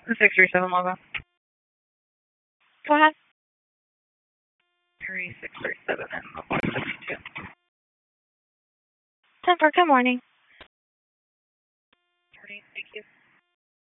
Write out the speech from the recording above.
The 637 logo. Go ahead. 3637 and 172. 10-4, good morning.